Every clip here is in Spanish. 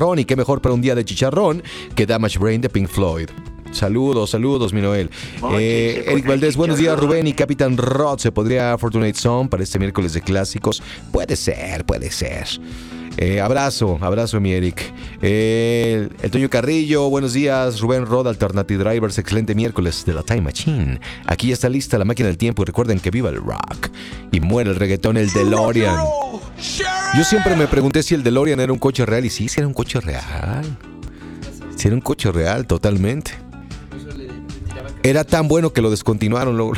Y qué mejor para un día de chicharrón que Damage Brain de Pink Floyd. Saludos, mi Noel. Eric Valdés, buenos días, Rubén y Capitán Rod. ¿Se podría Fortunate Son para este miércoles de clásicos? Puede ser. Abrazo, mi Eric. El Toño Carrillo, buenos días, Rubén Rod, Alternative Drivers, excelente miércoles de la Time Machine. Aquí ya está lista la máquina del tiempo y recuerden que viva el rock y muere el reggaetón, el DeLorean. Yo siempre me pregunté si el DeLorean era un coche real y sí era un coche real. Sí era un coche real, totalmente. Era tan bueno que lo descontinuaron luego.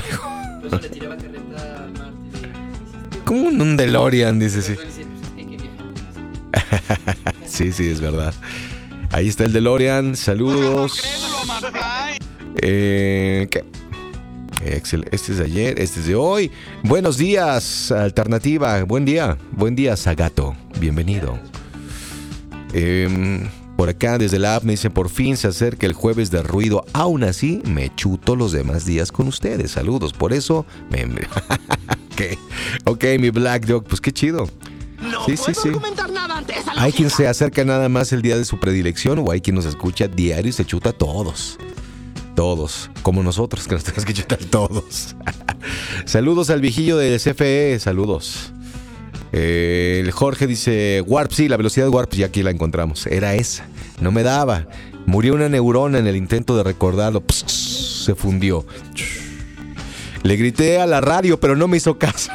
¿Cómo un DeLorean? Dice sí. Sí, es verdad. Ahí está el DeLorean. Saludos. ¿Qué? Excelente. Este es de ayer, este es de hoy. Buenos días, Alternativa. Buen día, Zagato. Bienvenido. Por acá desde la app me dicen: por fin se acerca el jueves de ruido. Aún así me chuto los demás días con ustedes. Saludos. Por eso Ok, mi Black Dog. Pues qué chido. Sí. Nada ante esa hay quien se acerca nada más el día de su predilección, o hay quien nos escucha diario y se chuta todos, como nosotros, que nos tenemos que chutar todos. Saludos al viejillo del CFE, saludos. El Jorge dice: Warp, sí, la velocidad Warp, ya aquí la encontramos. Era esa, no me daba. Murió una neurona en el intento de recordarlo. Se fundió. Le grité a la radio, pero no me hizo caso.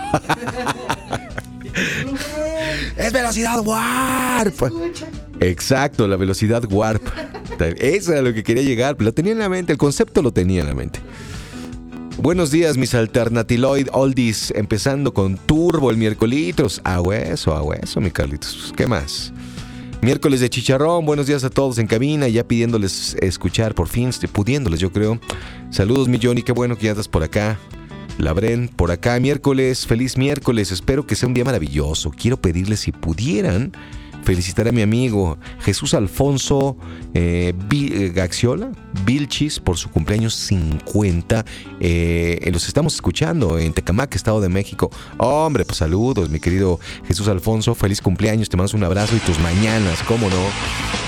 Es velocidad Warp. Exacto, la velocidad Warp. Eso era lo que quería llegar. Lo tenía en la mente, el concepto lo tenía en la mente. Buenos días, mis Alternatiloid Oldies. Empezando con Turbo el miércolitos. A hueso, mi Carlitos. ¿Qué más? Miércoles de chicharrón. Buenos días a todos en cabina. Ya pidiéndoles escuchar por fin, pudiéndoles, yo creo. Saludos, mi Johnny. Qué bueno que ya andas por acá. Labren, por acá, miércoles, feliz miércoles, espero que sea un día maravilloso. Quiero pedirles si pudieran felicitar a mi amigo Jesús Alfonso Gaxiola Vilchis por su cumpleaños 50. Los estamos escuchando en Tecamac, Estado de México. Hombre, pues saludos, mi querido Jesús Alfonso, feliz cumpleaños, te mando un abrazo y tus mañanas, cómo no.